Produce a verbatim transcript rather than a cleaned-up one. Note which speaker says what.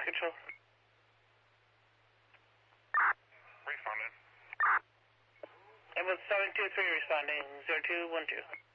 Speaker 1: Control.
Speaker 2: Responding.
Speaker 1: Ambulance seven two three responding, zero two one two.